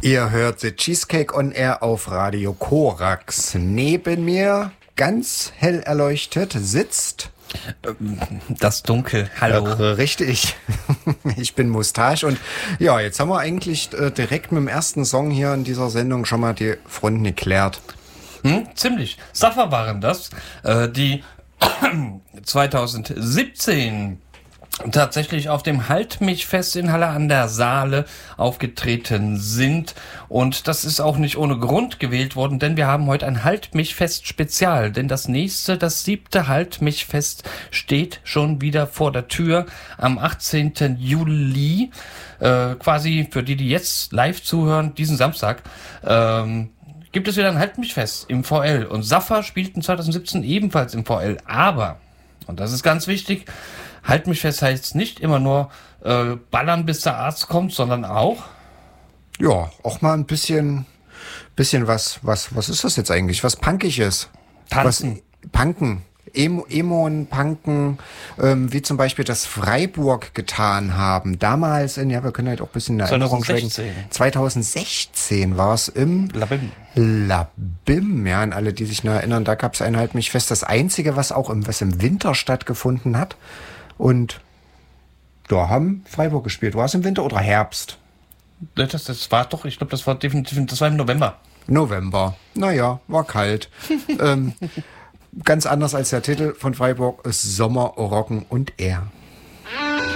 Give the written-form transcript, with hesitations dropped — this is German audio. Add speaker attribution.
Speaker 1: Ihr hört The Cheesecake on Air auf Radio Korax. Neben mir, ganz hell erleuchtet, sitzt...
Speaker 2: Das Dunkel, hallo.
Speaker 1: Richtig, ich bin Mustache und ja, jetzt haben wir eigentlich direkt mit dem ersten Song hier in dieser Sendung schon mal die Fronten geklärt.
Speaker 2: Ziemlich. Suffer waren das, die 2017 tatsächlich auf dem Halt mich fest in Halle an der Saale aufgetreten sind. Und das ist auch nicht ohne Grund gewählt worden, denn wir haben heute ein Halt mich fest Spezial. Denn das 7. Halt mich fest steht schon wieder vor der Tür am 18. Juli. Quasi für die jetzt live zuhören, diesen Samstag, gibt es wieder ein Halt mich fest im VL. Und Suffer spielten 2017 ebenfalls im VL. Aber, und das ist ganz wichtig, Halt mich fest heißt nicht immer nur ballern, bis der Arzt kommt, sondern auch...
Speaker 1: Ja, auch mal ein bisschen was ist das jetzt eigentlich? Was Punkiges?
Speaker 2: Tanzen.
Speaker 1: Punken. Emon, Punken, wie zum Beispiel das Freiburg getan haben. Damals wir können halt auch ein bisschen in Erinnerung schwelgen. 2016 war es im Labim, ja, an alle, die sich noch erinnern, da gab es ein Halt mich fest. Das Einzige, was im Winter stattgefunden hat. Und da haben Freiburg gespielt. War es im Winter oder Herbst?
Speaker 2: Das war doch, ich glaube, das war definitiv, das war im November.
Speaker 1: November. Naja, war kalt. Ganz anders als der Titel von Freiburg ist Sommer, Rocken und Air.